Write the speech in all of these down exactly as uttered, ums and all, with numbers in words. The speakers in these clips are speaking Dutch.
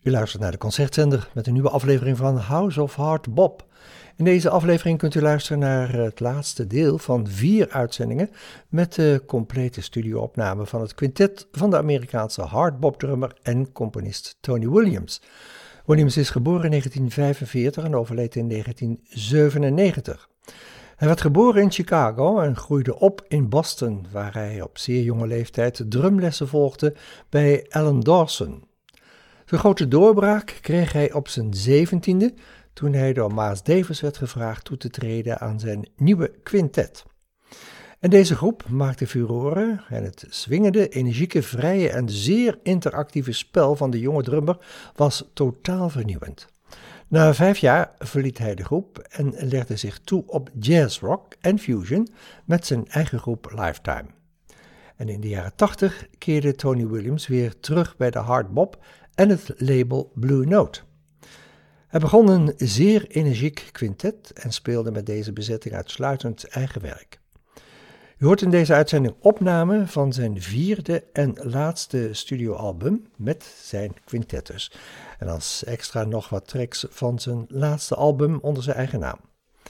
U luistert naar de Concertzender met een nieuwe aflevering van House of Hard Bop. In deze aflevering kunt u luisteren naar het laatste deel van vier uitzendingen met de complete studioopname van het quintet van de Amerikaanse hardbop-drummer en componist Tony Williams. Williams is geboren in negentien vijfenveertig en overleed in negentien zevenennegentig. Hij werd geboren in Chicago en groeide op in Boston, waar hij op zeer jonge leeftijd drumlessen volgde bij Alan Dawson. Zijn grote doorbraak kreeg hij op zijn zeventiende, toen hij door Miles Davis werd gevraagd toe te treden aan zijn nieuwe quintet. En deze groep maakte furoren en het swingende, energieke, vrije en zeer interactieve spel van de jonge drummer was totaal vernieuwend. Na vijf jaar verliet hij de groep en legde zich toe op jazzrock en fusion met zijn eigen groep Lifetime. En in de jaren tachtig keerde Tony Williams weer terug bij de hardbop en het label Blue Note. Hij begon een zeer energiek quintet en speelde met deze bezetting uitsluitend eigen werk. U hoort in deze uitzending opname van zijn vierde en laatste studioalbum met zijn quintet dus. En als extra nog wat tracks van zijn laatste album onder zijn eigen naam.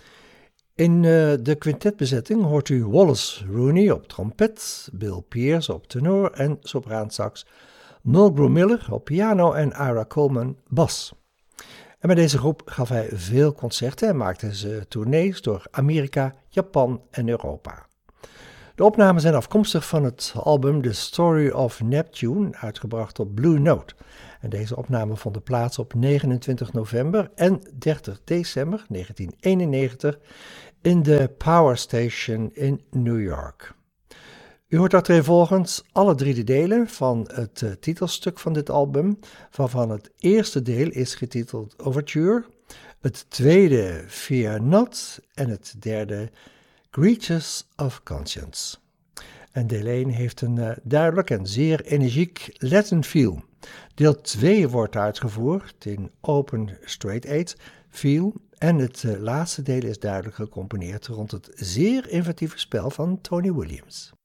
In uh, de quintetbezetting hoort u Wallace Rooney op trompet, Bill Pierce op tenor en sopraansax, Mulgrew Miller op piano en Ira Coleman bas. En met deze groep gaf hij veel concerten en maakte ze tournees door Amerika, Japan en Europa. De opnamen zijn afkomstig van het album The Story of Neptune, uitgebracht op Blue Note. En deze opnamen vonden plaats op negenentwintig november en dertig december negentien eenennegentig in de Power Station in New York. U hoort achtereenvolgens alle drie de delen van het uh, titelstuk van dit album, waarvan het eerste deel is getiteld Overture, het tweede Fear Not en het derde Creatures of Conscience. En deel één heeft een uh, duidelijk en zeer energiek Latin feel. Deel twee wordt uitgevoerd in open straight-eight feel en het uh, laatste deel is duidelijk gecomponeerd rond het zeer inventieve spel van Tony Williams.